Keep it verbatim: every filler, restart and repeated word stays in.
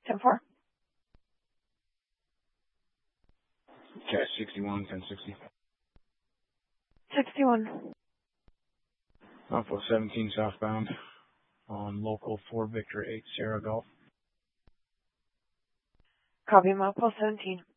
ten four. Okay, sixty-one, ten sixty. sixty-one. Alpha seventeen southbound on local four Victor eight Sierra Golf. Copy, Mouthful seventeen.